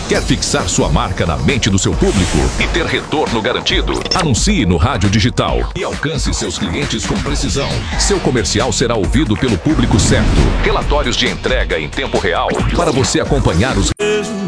Quer fixar sua marca na mente do seu público e ter retorno garantido? Anuncie no rádio digital e alcance seus clientes com precisão. Seu comercial será ouvido pelo público certo. Relatórios de entrega em tempo real para você acompanhar os